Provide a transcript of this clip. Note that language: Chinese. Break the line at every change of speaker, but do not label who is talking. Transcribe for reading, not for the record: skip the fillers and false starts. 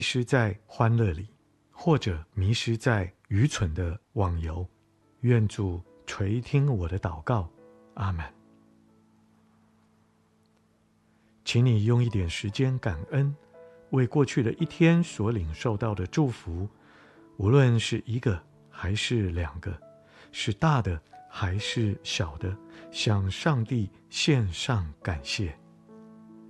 失在欢乐里，或者迷失在愚蠢的网游。愿主垂听我的祷告，阿们。请你用一点时间感恩，为过去的一天所领受到的祝福，无论是一个还是两个，是大的还是小的，向上帝献上感谢。